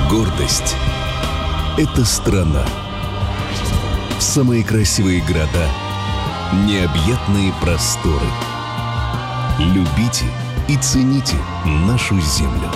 Гордость — это страна. Самые красивые города, необъятные просторы. Любите и цените нашу землю.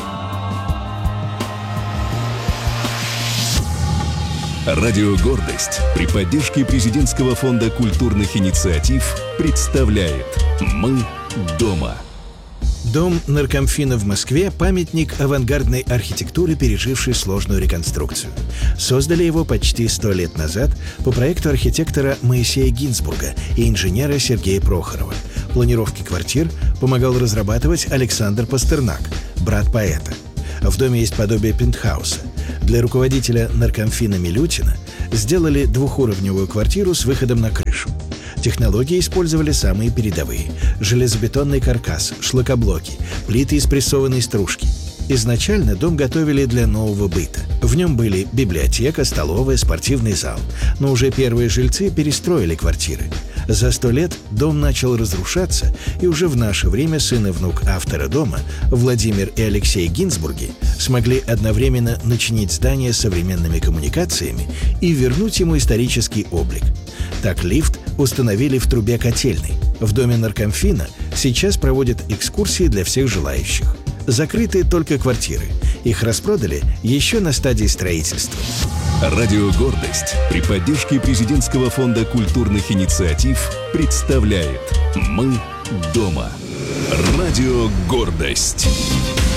Радио «Гордость» при поддержке Президентского фонда культурных инициатив представляет «Мы дома». Дом наркомфина в Москве – памятник авангардной архитектуры, переживший сложную реконструкцию. Создали его почти 100 лет назад по проекту архитектора Моисея Гинзбурга и инженера Сергея Прохорова. Планировки квартир помогал разрабатывать Александр Пастернак, брат поэта. В доме есть подобие пентхауса. Для руководителя наркомфина Милютина сделали двухуровневую квартиру с выходом на крышу. Технологии использовали самые передовые: железобетонный каркас, шлакоблоки, плиты из прессованной стружки. Изначально дом готовили для нового быта. В нем были библиотека, столовая, спортивный зал. Но уже первые жильцы перестроили квартиры. За 100 лет дом начал разрушаться, и уже в наше время сын и внук автора дома, Владимир и Алексей Гинзбурги, смогли одновременно начинить здание современными коммуникациями и вернуть ему исторический облик. Так лифт установили в трубе котельной. В доме наркомфина сейчас проводят экскурсии для всех желающих. Закрыты только квартиры. Их распродали еще на стадии строительства. Радио «Гордость» при поддержке Президентского фонда культурных инициатив представляет «Мы дома». Радио «Гордость».